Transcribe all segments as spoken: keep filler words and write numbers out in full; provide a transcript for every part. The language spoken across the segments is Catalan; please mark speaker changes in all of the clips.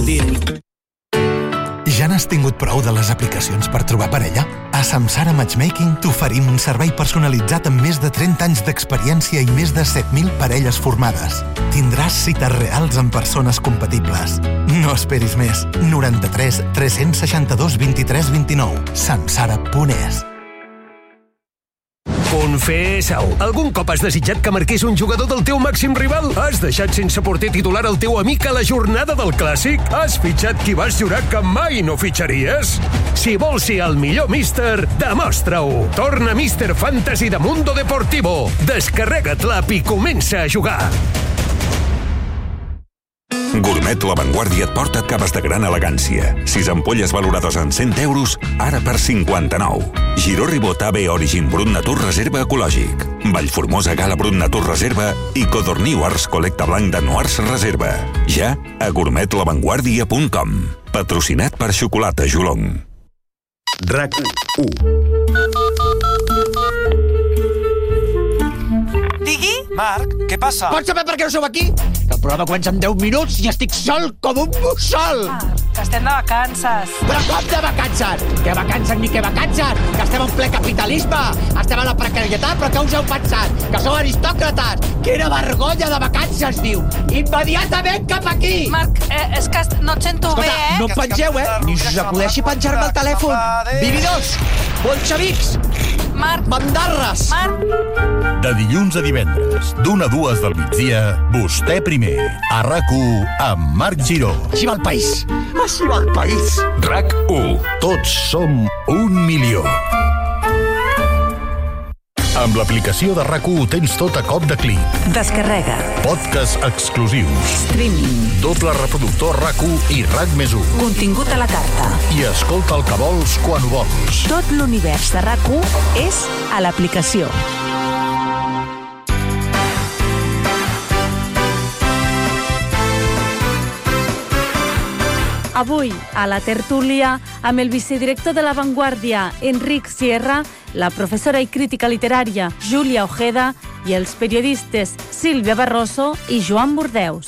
Speaker 1: confundir.
Speaker 2: Ja n'has tingut prou de les aplicacions per trobar parella? A Samsara Matchmaking t'oferim un servei personalitzat amb més de trenta anys d'experiència i més de set mil parelles formades. Tindràs cites reals amb persones compatibles. No esperis més. noranta-tres tres-cents seixanta-dos vint-i-tres vint-i-nou. samsara punt es.
Speaker 3: Confessa-ho. Algun cop has desitjat que marqués un jugador del teu màxim rival? Has deixat sense porter titular el teu amic a la jornada del Clàssic? Has fitxat qui vas jurar que mai no fitxaries? Si vols ser el millor míster, demostra-ho. Torna Míster Fantasy de Mundo Deportivo. Descarrega't l'app i comença a jugar.
Speaker 4: Gourmet La Vanguardia et porta cavas de gran elegància. Sis ampolles valorades en cent euros, ara per cinquanta-nou. Giró Ribot A B Origin Brut Natur Reserva Ecològic. Vallformosa Gala Brut Natur Reserva i Codorní Ars Col·lecta Blanc de Noars Reserva. Ja a gourmet la vanguardia punt com. Patrocinat per Xocolata Jolong.
Speaker 5: RAC u.
Speaker 6: Digui?
Speaker 7: Marc, què passa?
Speaker 6: Pots saber per què no sou aquí? Que el programa comença en deu minuts i estic sol com un mussol.
Speaker 8: Marc, que estem de vacances.
Speaker 6: Però com de vacances? Què vacances ni què vacances? Que estem en ple capitalisme. Estem a la precarietat, però què us heu pensat? Que sou aristòcrates. Quina vergonya de vacances, diu. Immediatament cap aquí.
Speaker 8: Marc, eh, és que no et sento
Speaker 6: Escolta,
Speaker 8: bé, eh?
Speaker 6: no pengeu, eh? Ni us acudeixi penjar-me el telèfon. Vividors, bolxevics,
Speaker 8: Marc,
Speaker 6: bandarres.
Speaker 8: Marc.
Speaker 5: De dilluns a divendres, d'una a dues del migdia, vostè primer, a RAC u amb Marc Giró.
Speaker 6: Així va el país. Així va el país.
Speaker 4: RAC u.
Speaker 5: Tots som un milió. Amb l'aplicació de RAC u ho tens tot a cop de clic.
Speaker 9: Descarrega.
Speaker 5: Podcast exclusius.
Speaker 9: Streaming.
Speaker 5: Doble reproductor RAC u i RAC més u.
Speaker 9: Contingut a la carta.
Speaker 5: I escolta el que vols quan ho vols.
Speaker 9: Tot l'univers de RAC u és a l'aplicació.
Speaker 10: Avui, a la tertúlia, amb el vicedirector de La Vanguardia, Enric Sierra, la professora i crítica literària, Júlia Ojeda, i els periodistes Sílvia Barroso i Joan Bordeus.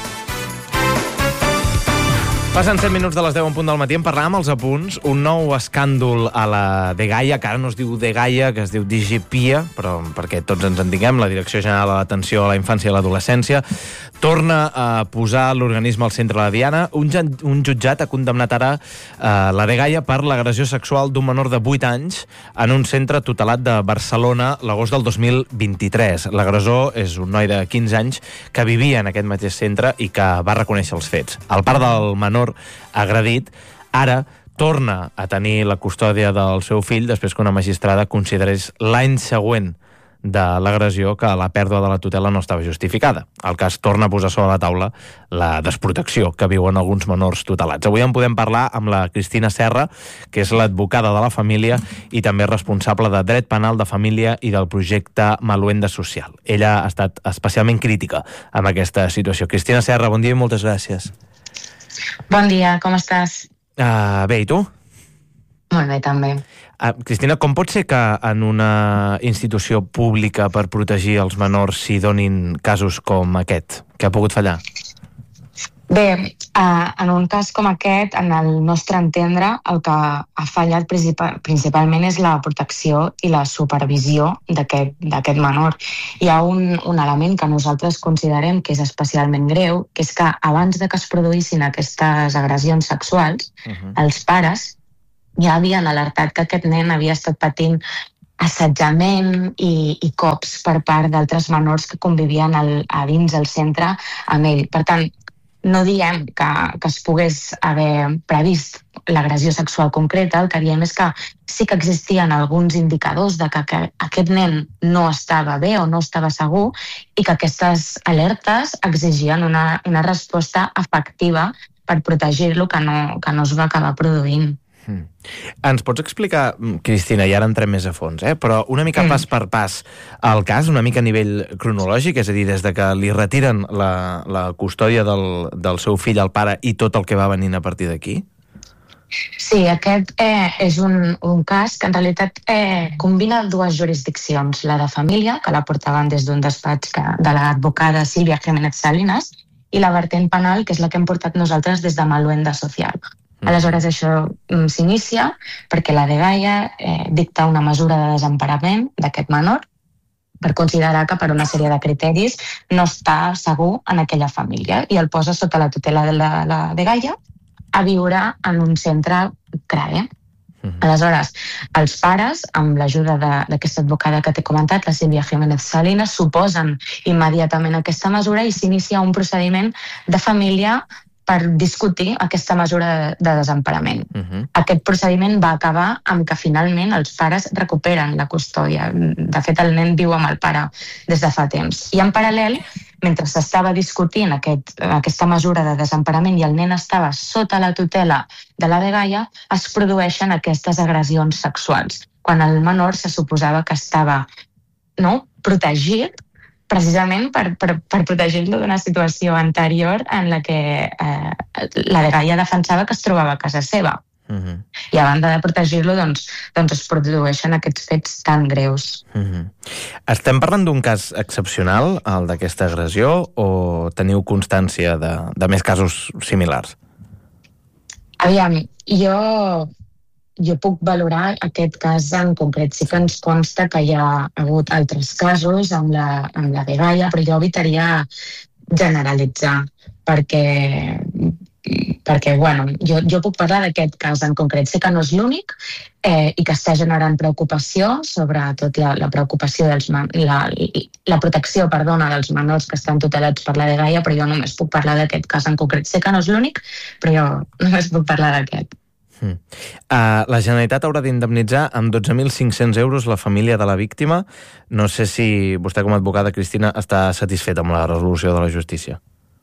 Speaker 11: Passen set minuts de les deu en punt del matí, en parlàvem als apunts, un nou escàndol a la Dgaia, que ara no es diu Dgaia, que es diu Digipia, però perquè tots ens entenguem, la Direcció General de l'Atenció a la Infància i l'Adolescència, torna a posar l'organisme al centre de la diana. Un, un jutjat ha condemnat ara eh, la Dgaia per l'agressió sexual d'un menor de vuit anys en un centre tutelat de Barcelona l'agost del dos mil vint-i-tres. L'agressor és un noi de quinze anys que vivia en aquest mateix centre i que va reconèixer els fets. El pare del menor agredit ara torna a tenir la custòdia del seu fill després que una magistrada considerés l'any següent de l'agressió que la pèrdua de la tutela no estava justificada. El cas torna a posar sobre la taula la desprotecció que viuen alguns menors tutelats. Avui en podem parlar amb la Cristina Serra, que és l'advocada de la família i també responsable de dret penal de família i del projecte Maluenda Social. Ella ha estat especialment crítica amb aquesta situació. Cristina Serra, bon dia i moltes gràcies.
Speaker 12: Bon dia, com estàs?
Speaker 11: Uh, bé, i tu?
Speaker 12: Molt bé, també.
Speaker 11: Uh, Cristina, com pot ser que en una institució pública per protegir els menors s'hi donin casos com aquest? Què ha pogut fallar?
Speaker 12: Bé, uh, en un cas com aquest, en el nostre entendre, el que ha fallat principal, principalment és la protecció i la supervisió d'aquest d'aquest menor. Hi ha un, un element que nosaltres considerem que és especialment greu, que és que abans de que es produïssin aquestes agressions sexuals, uh-huh. els pares ja havien alertat que aquest nen havia estat patint assetjament i, i cops per part d'altres menors que convivien al, a dins del centre amb ell. Per tant, no diem que, que es pogués haver previst l'agressió sexual concreta, el que diem és que sí que existien alguns indicadors de que, que aquest nen no estava bé o no estava segur i que aquestes alertes exigien una, una resposta efectiva per protegir-lo que no, que no es va acabar produint.
Speaker 11: Hmm. Ens pots explicar, Cristina, i ara entrem més a fons, eh? però una mica pas per pas el cas, una mica a nivell cronològic, és a dir, des de que li retiren la, la custòdia del, del seu fill al pare i tot el que va venint a partir d'aquí?
Speaker 12: Sí, aquest eh, és un, un cas que en realitat eh, combina dues jurisdiccions, la de família, que la portaven des d'un despatx que, de l'advocada Sílvia Jiménez Salinas, i la vertent penal, que és la que hem portat nosaltres des de Maluenda Social. Aleshores, això mm, s'inicia perquè la dgaia eh, dicta una mesura de desemparament d'aquest menor per considerar que per una sèrie de criteris no està segur en aquella família i el posa sota la tutela de la, la dgaia a viure en un centre C R A E. Aleshores, els pares, amb l'ajuda d'aquesta advocada que t'he comentat, la Sílvia Jiménez Salinas, suposen immediatament aquesta mesura i s'inicia un procediment de família per discutir aquesta mesura de, de desemparament. Uh-huh. Aquest procediment va acabar amb que finalment els pares recuperen la custòdia. De fet, el nen viu amb el pare des de fa temps. I en paral·lel, mentre s'estava discutint aquest, aquesta mesura de desemparament i el nen estava sota la tutela de la dgaia, es produeixen aquestes agressions sexuals, quan el menor se suposava que estava no, protegit precisament per, per, per protegir-lo d'una situació anterior en la que eh, la dgaia defensava que es trobava a casa seva. Uh-huh. I a banda de protegir-lo, doncs, doncs es produeixen aquests fets tan greus.
Speaker 11: Uh-huh. Estem parlant d'un cas excepcional, el d'aquesta agressió, o teniu constància de, de més casos similars?
Speaker 12: Aviam, jo, jo puc valorar aquest cas en concret. Sí que ens consta que hi ha hagut altres casos amb la, amb la dgaia, però jo evitaria generalitzar, perquè... perquè, bueno, jo, jo puc parlar d'aquest cas en concret. Sé que no és l'únic eh, i que està generant preocupació, sobretot la, la preocupació dels man, la, la protecció, perdona, dels menors que estan tutelats per la dgaia, però jo només puc parlar d'aquest cas en concret. Sé que no és l'únic, però jo només puc parlar d'aquest.
Speaker 11: Hmm. Uh, la Generalitat haurà d'indemnitzar amb dotze mil cinc-cents euros la família de la víctima. No sé si vostè com a advocada, Cristina, està satisfeta amb la resolució de la justícia.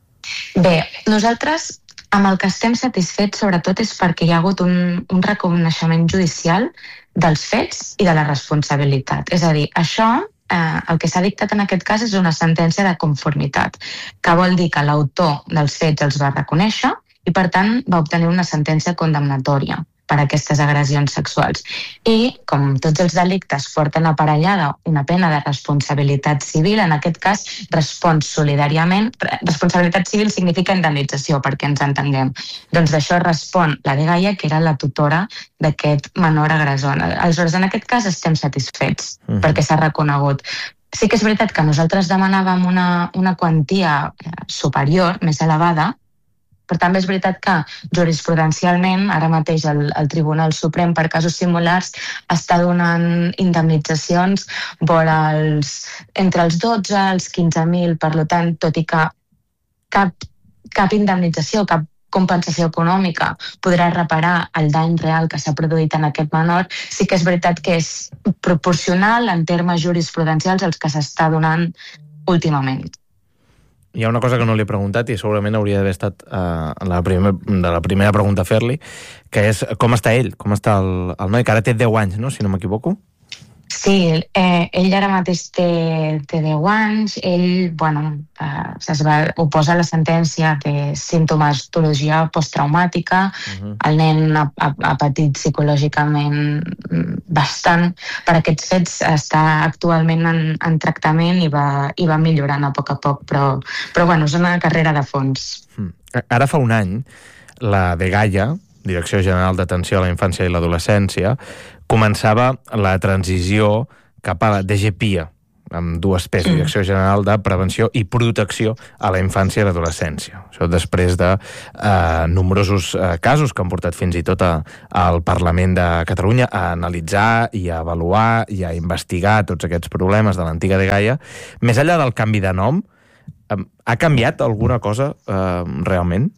Speaker 12: Bé, nosaltres amb el que estem satisfets sobretot és perquè hi ha hagut un, un reconeixement judicial dels fets i de la responsabilitat. És a dir, això, eh, el que s'ha dictat en aquest cas és una sentència de conformitat, que vol dir que l'autor dels fets els va reconèixer i, per tant, va obtenir una sentència condemnatòria per a aquestes agressions sexuals. I, com tots els delictes porten aparellada una pena de responsabilitat civil, en aquest cas respon solidàriament. Responsabilitat civil significa indemnització, perquè ens entenguem. Doncs d'això respon la dgaia, que era la tutora d'aquest menor agressor. Aleshores, en aquest cas estem satisfets, uh-huh. perquè s'ha reconegut. Sí que és veritat que nosaltres demanàvem una, una quantia superior, més elevada, però també és veritat que jurisprudencialment, ara mateix el, el Tribunal Suprem per casos similars està donant indemnitzacions vora els, entre els dotze i els quinze mil, per tant, tot i que cap, cap indemnització, cap compensació econòmica podrà reparar el dany real que s'ha produït en aquest menor, sí que és veritat que és proporcional en termes jurisprudencials als que s'està donant últimament.
Speaker 11: Hi ha una cosa que no li he preguntat i segurament hauria d'haver estat uh, la, primer, de la primera pregunta a fer-li, que és com està ell, com està el, el noi, que ara té deu anys, no?, si no m'equivoco.
Speaker 12: Sí, eh, ell ara mateix té, té deu anys, ell, bueno, eh, es va oposar a la sentència de sintomatologia posttraumàtica, uh-huh. el nen ha, ha, ha patit psicològicament bastant per aquests fets, està actualment en, en tractament i va, i va millorant a poc a poc, però, però bueno, és una carrera de fons.
Speaker 11: Hmm. Ara fa un any, la dgaia, Direcció General d'Atenció a la Infància i l'Adolescència, començava la transició cap a la D G P I A, amb dues P's, Direcció General de Prevenció i Protecció a la Infància i l'Adolescència. Això després de eh, nombrosos eh, casos que han portat fins i tot a, al Parlament de Catalunya a analitzar i a avaluar i a investigar tots aquests problemes de l'antiga dgaia. Més enllà del canvi de nom, eh, ha canviat alguna cosa eh, realment?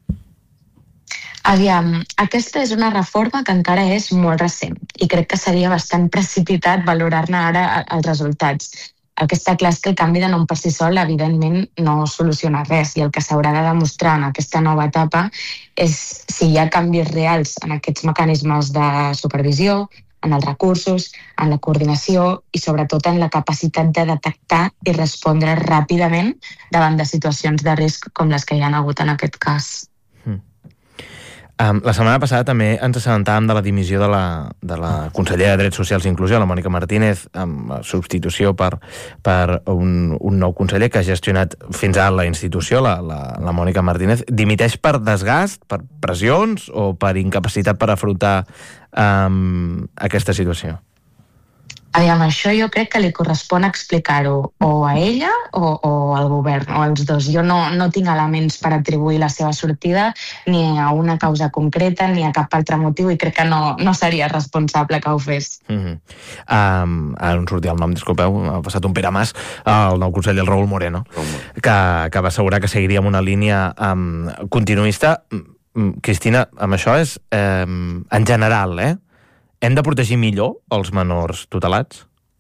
Speaker 12: Aviam, aquesta és una reforma que encara és molt recent i crec que seria bastant precipitat valorar-ne ara els resultats. El que està clar és que el canvi de nom per si sol, evidentment, no soluciona res i el que s'haurà de demostrar en aquesta nova etapa és si hi ha canvis reals en aquests mecanismes de supervisió, en els recursos, en la coordinació i sobretot en la capacitat de detectar i respondre ràpidament davant de situacions de risc com les que hi ha hagut en aquest cas.
Speaker 11: Um, la setmana passada també ens assabentàvem de la dimissió de la, de la consellera de Drets Socials i Inclusió, la Mònica Martínez, amb substitució per, per un, un nou conseller que ha gestionat fins ara la institució, la, la, la Mònica Martínez. Dimiteix per desgast, per pressions o per incapacitat per afrontar um, aquesta situació?
Speaker 12: Aviam, això jo crec que li correspon explicar-ho o a ella o, o al govern, o als dos. Jo no, no tinc elements per atribuir la seva sortida ni a una causa concreta ni a cap altre motiu i crec que no, no seria responsable que ho fes.
Speaker 11: Mm-hmm. um, ara no sortia el nom, disculpeu, ha passat un Pere Mas, el nou conseller, el Raül Moreno, que, que va assegurar que seguiria amb una línia um, continuista. Cristina, amb això és um, en general, eh? Hem de protegir millor els menors tutelats?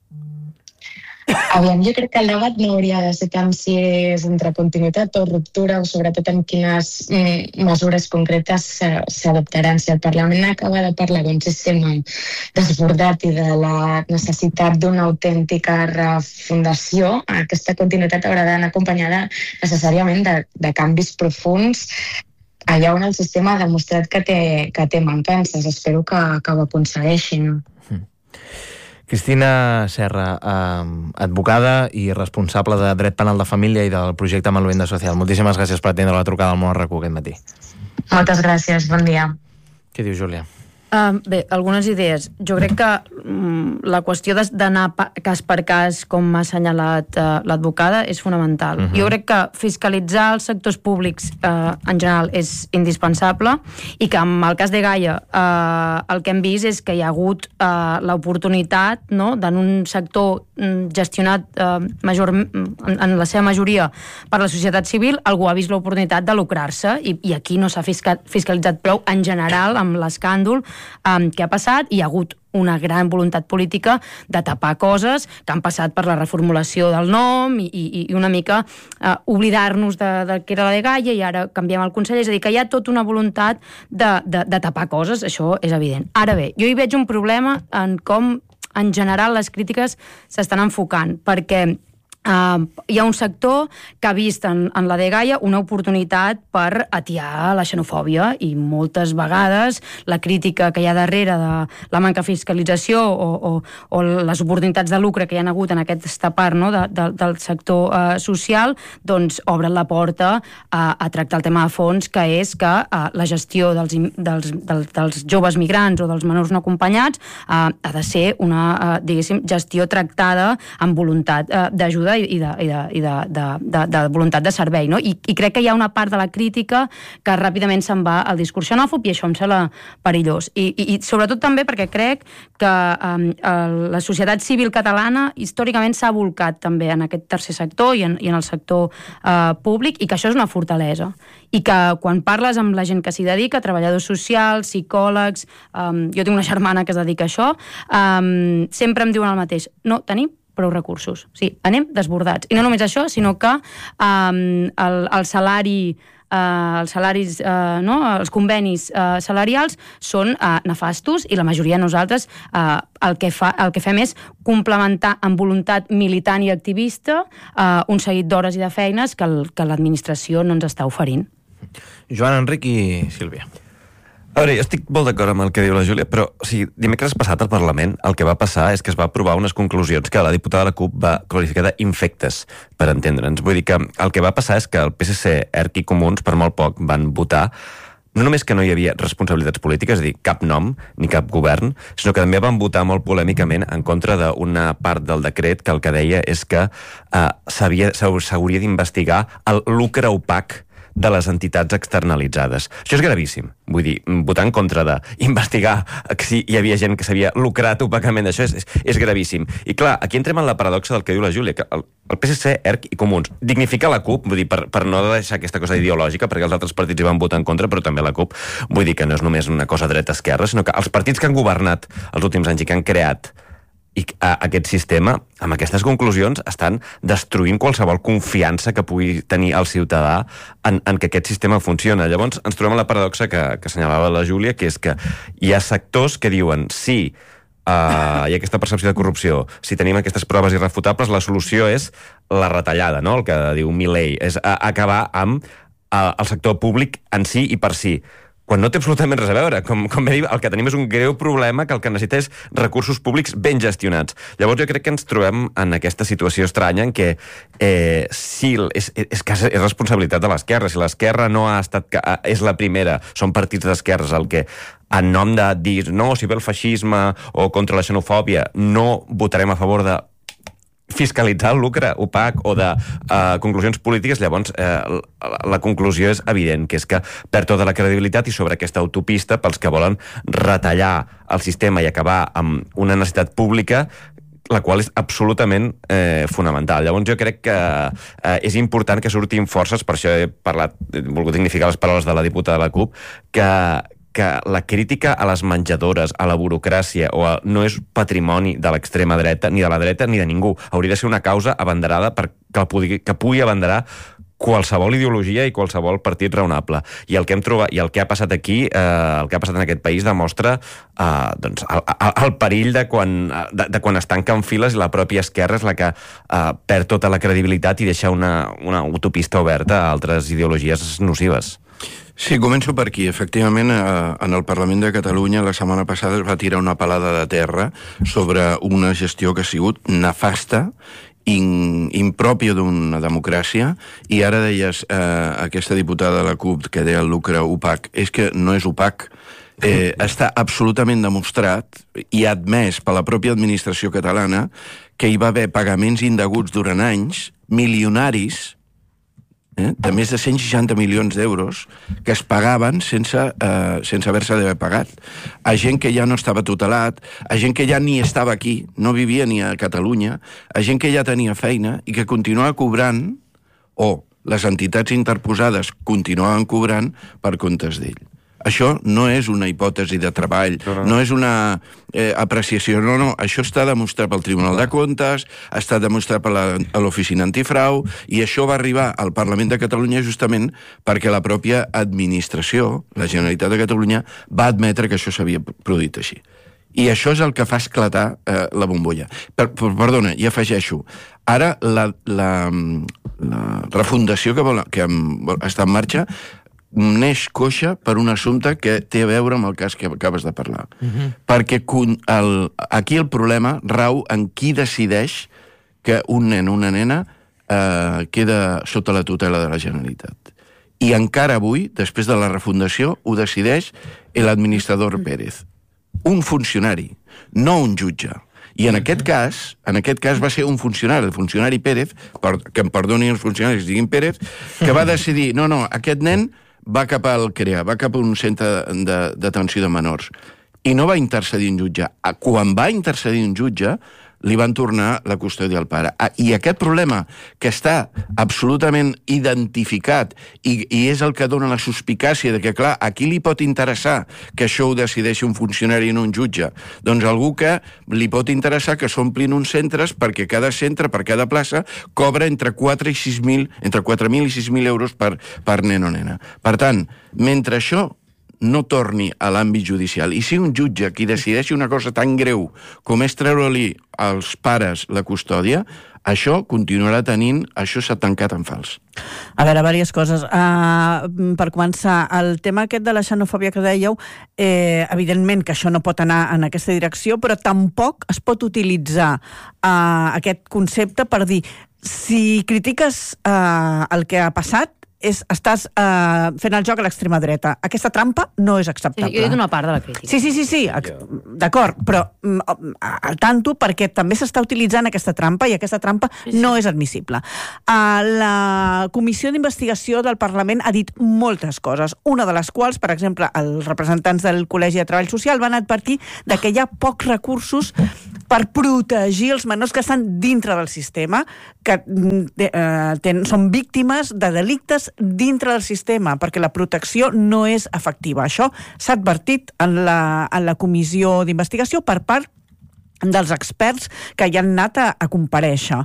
Speaker 12: Aviam, jo crec que el debat no hauria de ser tant si és entre continuïtat o ruptura o sobretot en quines mm, mesures concretes s'adoptaran. Si el Parlament acaba de parlar d'un sistema desbordat i de la necessitat d'una autèntica refundació, aquesta continuïtat haurà d'anar acompanyada necessàriament de, de canvis profunds allà on el sistema ha demostrat que té, que té mancances. Espero que, que ho aconsegueixin.
Speaker 11: Mm. Cristina Serra, eh, advocada i responsable de Dret Penal de Família i del projecte Malvenda Social. Moltíssimes gràcies per atendre la trucada al Món R Q aquest matí.
Speaker 12: Moltes gràcies, bon dia.
Speaker 11: Què diu Júlia?
Speaker 10: Uh, bé, algunes idees. Jo crec que um, la qüestió d'anar cas per cas, com m'ha assenyalat uh, l'advocada, és fonamental. Uh-huh. Jo crec que fiscalitzar els sectors públics uh, en general és indispensable i que en el cas de Gaia uh, el que hem vist és que hi ha hagut uh, l'oportunitat, no?, d'en un sector um, gestionat uh, major, en, en la seva majoria per la societat civil, algú ha vist l'oportunitat de lucrar-se i, i aquí no s'ha fiscal, fiscalitzat prou en general amb l'escàndol Um, que ha passat. Hi ha hagut una gran voluntat política de tapar coses que han passat per la reformulació del nom i, i, i una mica uh, oblidar-nos de, de que era la de Gaia i ara canviem el conseller. És a dir, que hi ha tota una voluntat de, de, de tapar coses, això és evident. Ara bé, jo hi veig un problema en com en general les crítiques s'estan enfocant, perquè Uh, hi ha un sector que ha vist en, en la de Gaia una oportunitat per atiar la xenofòbia i moltes vegades la crítica que hi ha darrere de la manca de fiscalització o, o, o les oportunitats de lucre que hi ha hagut en aquesta part, no?, de, de, del sector uh, social, doncs obren la porta a, a tractar el tema de fons, que és que uh, la gestió dels, dels, dels, dels joves migrants o dels menors no acompanyats uh, ha de ser una, uh, diguéssim, gestió tractada amb voluntat uh, d'ajuda i de, i de, i de, de, de, de voluntat de servei, no? I, i crec que hi ha una part de la crítica que ràpidament se'n va al discurs xenòfob i això em sembla perillós. I, i, i sobretot també perquè crec que um, la societat civil catalana històricament s'ha volcat també en aquest tercer sector i en, i en el sector uh, públic i que això és una fortalesa. I que quan parles amb la gent que s'hi dedica, treballadors socials, psicòlegs, um, jo tinc una germana que es dedica a això, um, sempre em diuen el mateix. No, tenim prou recursos. Sí, anem desbordats. I no només això, sinó que um, el, el salari, uh, els salaris, uh, no? els convenis uh, salarials són uh, nefastos i la majoria de nosaltres uh, el, que fa, el que fem és complementar amb voluntat militant i activista uh, un seguit d'hores i de feines que, el, que l'administració no ens està oferint.
Speaker 11: Joan, Enric i Sílvia.
Speaker 1: A veure, jo estic molt d'acord amb el que diu la Júlia, però o sigui, dimecres passat al Parlament el que va passar és que es va aprovar unes conclusions que la diputada de la CUP va qualificar d'infectes, per entendre'ns. Vull dir que el que va passar és que el P S C, ERC i Comuns, per molt poc, van votar no només que no hi havia responsabilitats polítiques, és a dir, cap nom ni cap govern, sinó que també van votar molt polèmicament en contra d'una part del decret que el que deia és que eh, s'hauria d'investigar el lucre opac de les entitats externalitzades. Això és gravíssim. Vull dir, votar en contra d'investigar si hi havia gent que s'havia lucrat opacament d'això és, és, és gravíssim. I clar, aquí entrem en la paradoxa del que diu la Júlia, que el, el P S C, ERC i Comuns dignificar la CUP, vull dir, per, per no deixar aquesta cosa ideològica, perquè els altres partits hi van votar en contra, però també la CUP, vull dir que no és només una cosa dreta-esquerra, sinó que els partits que han governat els últims anys i que han creat i a, aquest sistema, amb aquestes conclusions, estan destruint qualsevol confiança que pugui tenir el ciutadà en, en que aquest sistema funciona. Llavors, ens trobem la paradoxa que, que assenyalava la Júlia, que és que hi ha sectors que diuen sí, uh, hi ha aquesta percepció de corrupció, si tenim aquestes proves irrefutables, la solució és la retallada, no?, el que diu Milei, és a, acabar amb uh, el sector públic en si i per si. quan no té absolutament res a veure. Com, com bé dir, el que tenim és un greu problema que el que necessita és recursos públics ben gestionats. Llavors jo crec que ens trobem en aquesta situació estranya en què eh, sí, és, és, és, és responsabilitat de l'esquerra. Si l'esquerra no ha estat... és la primera, són partits d'esquerres el que en nom de dir no, si ve el feixisme o contra la xenofòbia, no votarem a favor de fiscalitzar el lucre opac o de uh, conclusions polítiques, llavors uh, la, la conclusió és evident, que és que perd tota la credibilitat i sobre aquesta autopista pels que volen retallar el sistema i acabar amb una necessitat pública la qual és absolutament eh, fonamental. Llavors jo crec que eh, és important que surtin forces, per això he parlat, he volgut dignificar les paraules de la diputada de la CUP, que que la crítica a les menjadores, a la burocràcia, o a, no és patrimoni de l'extrema dreta, ni de la dreta, ni de ningú. Hauria de ser una causa abanderada per, que, pugui, que pugui abanderar qualsevol ideologia i qualsevol partit raonable. I el que hem trobat, i el que ha passat aquí, eh, el que ha passat en aquest país, demostra eh, doncs, el, el, el perill de quan, de, de quan es tanquen files i la pròpia esquerra és la que eh, perd tota la credibilitat i deixa una, una autopista oberta a altres ideologies nocives.
Speaker 7: Sí, començo per aquí. Efectivament, en el Parlament de Catalunya la setmana passada es va tirar una palada de terra sobre una gestió que ha sigut nefasta, in, impròpia d'una democràcia, i ara deies, eh, aquesta diputada de la CUP que deia el lucre opac, és que no és opac, eh, està absolutament demostrat i admès per la pròpia administració catalana que hi va haver pagaments indeguts durant anys, milionaris, Eh, de més de cent seixanta milions d'euros que es pagaven sense, eh, sense haver-se d'haver pagat. A gent que ja no estava tutelat, a gent que ja ni estava aquí, no vivia ni a Catalunya, a gent que ja tenia feina i que continuava cobrant, o les entitats interposades continuaven cobrant per comptes d'ell. Això no és una hipòtesi de treball, no, no. no és una eh, apreciació, no, no, això està demostrat pel Tribunal de Comptes, està demostrat per l'Oficina Antifrau, i això va arribar al Parlament de Catalunya justament perquè la pròpia administració, la Generalitat de Catalunya, va admetre que això s'havia produït així. I això és el que fa esclatar eh, la bombolla. Per, per, perdona, i afegeixo, ara la, la, la refundació que, vol, que està en marxa neix coixa per un assumpte que té a veure amb el cas que acabes de parlar. Uh-huh. Perquè el, aquí el problema rau en qui decideix que un nen o una nena eh, queda sota la tutela de la Generalitat. I encara avui, després de la refundació, ho decideix l'administrador Pérez. Un funcionari, no un jutge. I en aquest cas, en aquest cas va ser un funcionari, el funcionari Pérez, per, que em perdonin els funcionaris, diguin Pérez, que va decidir, no, no, aquest nen va cap al CREA, va cap a un centre d'atenció de, de menors. I no va intercedir un jutge. Quan va intercedir un jutge, li van tornar la custòdia al pare. I aquest problema, que està absolutament identificat i, i és el que dona la suspicàcia de que, clar, a qui li pot interessar que això ho decideixi un funcionari i no un jutge? Doncs algú que li pot interessar que s'omplin uns centres perquè cada centre, per cada plaça, cobra entre quatre i sis mil, entre quatre mil i sis mil euros per, per nen o nena. Per tant, mentre això no torni a l'àmbit judicial i sigui un jutge qui decideixi una cosa tan greu com és treure-li als pares la custòdia, això continuarà tenint, això s'ha tancat en fals.
Speaker 13: A veure, diverses coses. Uh, per començar, el tema aquest de la xenofòbia que dèieu, eh, evidentment que això no pot anar en aquesta direcció, però tampoc es pot utilitzar uh, aquest concepte per dir si critiques uh, el que ha passat, és, estàs uh, fent el joc a l'extrema dreta. Aquesta trampa no és acceptable.
Speaker 14: Sí, jo he dit una part de la crítica.
Speaker 13: Sí, sí, sí, sí, d'acord, però al tanto perquè també s'està utilitzant aquesta trampa i aquesta trampa sí, sí. no és admissible. Uh, la Comissió d'Investigació del Parlament ha dit moltes coses, una de les quals, per exemple, els representants del Col·legi de Treball Social van advertir de que hi ha pocs recursos per protegir els menors que estan dintre del sistema, que eh, ten, són víctimes de delictes dintre del sistema, perquè la protecció no és efectiva. Això s'ha advertit en la, en la comissió d'investigació per part dels experts que hi han anat a, a comparèixer.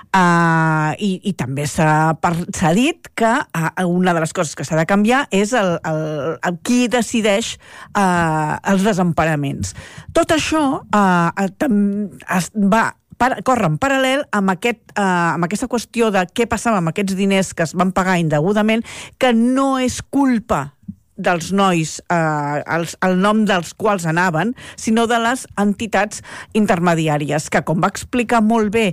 Speaker 13: Uh, i, I també s'ha dit que uh, una de les coses que s'ha de canviar és el, el, el qui decideix uh, els desemparaments. Tot això uh, es va corre en paral·lel amb, aquest, eh, amb aquesta qüestió de què passava amb aquests diners que es van pagar indegudament, que no és culpa dels nois, eh, els, el nom dels quals anaven, sinó de les entitats intermediàries, que com va explicar molt bé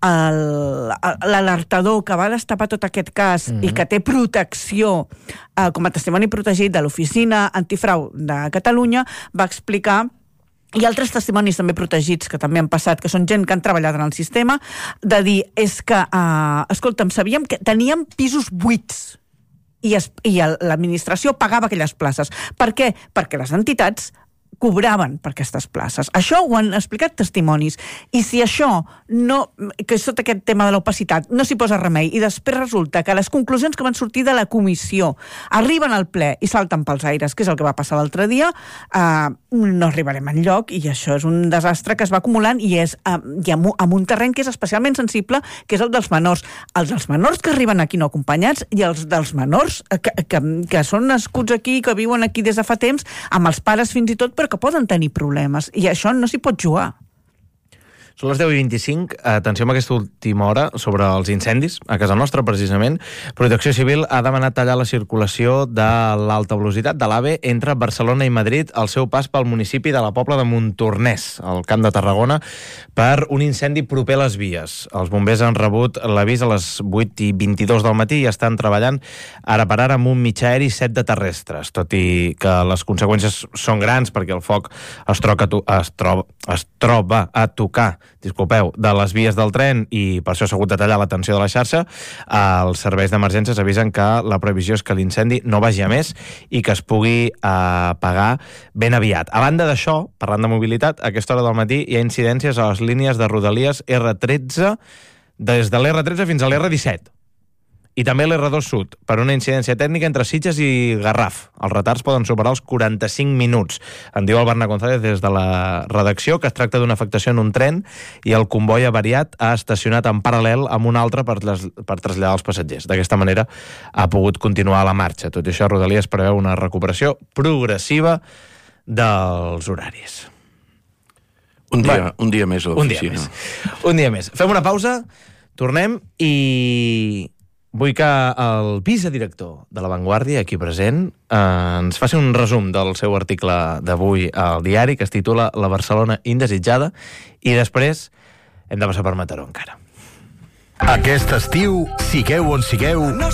Speaker 13: l'alertador que va destapar tot aquest cas mm-hmm. i que té protecció eh, com a testimoni protegit de l'Oficina Antifrau de Catalunya, va explicar i altres testimonis també protegits que també han passat, que són gent que han treballat en el sistema, de dir, és que, eh, escolta'm, sabíem que teníem pisos buits i, es, i l'administració pagava aquelles places. Per què? Perquè les entitats cobraven per aquestes places. Això ho han explicat testimonis. I si això no, que és tot aquest tema de l'opacitat, no s'hi posa remei, i després resulta que les conclusions que van sortir de la comissió arriben al ple i salten pels aires, que és el que va passar l'altre dia, eh, no arribarem enlloc, i això és un desastre que es va acumulant i és eh, i amb, amb un terreny que és especialment sensible, que és el dels menors. Els dels menors que arriben aquí no acompanyats i els dels menors que, que, que són nascuts aquí, que viuen aquí des de fa temps, amb els pares fins i tot, però que poden tenir problemes, i això no s'hi pot jugar.
Speaker 11: Són les deu i vint-i-cinc. Atenció amb aquesta última hora sobre els incendis a casa nostra, precisament. Protecció Civil ha demanat tallar la circulació de l'alta velocitat de l'AVE entre Barcelona i Madrid al seu pas pel municipi de la Pobla de Montornès, al Camp de Tarragona, per un incendi proper a les vies. Els bombers han rebut l'avís a les vuit i vint-i-dos del matí i estan treballant ara per ara amb un mitjà aeri i set de terrestres, tot i que les conseqüències són grans perquè el foc es, troca, es, troba, es troba a tocar disculpeu, de les vies del tren i per això s'ha hagut de tallar la tensió de la xarxa. Els serveis d'emergències avisen que la previsió és que l'incendi no vagi a més i que es pugui apagar ben aviat. A banda d'això, parlant de mobilitat, a aquesta hora del matí hi ha incidències a les línies de Rodalies erre tretze des de l'erre tretze fins a l'erre disset. I també l'erre dos Sud, per una incidència tècnica entre Sitges i Garraf. Els retards poden superar els quaranta-cinc minuts. En diu el Bernat González des de la redacció que es tracta d'una afectació en un tren i el comboi avariat ha estacionat en paral·lel amb un altre per, les, per traslladar els passatgers. D'aquesta manera ha pogut continuar la marxa. Tot i això, Rodalies preveu una recuperació progressiva dels horaris.
Speaker 7: Un dia, bueno, un dia més a l'oficina.
Speaker 11: Un dia més. Un dia més. Fem una pausa, tornem i vull que el vicedirector de La Vanguardia, aquí present, eh, ens faci un resum del seu article d'avui al diari, que es titula La Barcelona indesitjada, i després hem de passar per Mataró encara.
Speaker 5: Aquest estiu, sigueu on sigueu,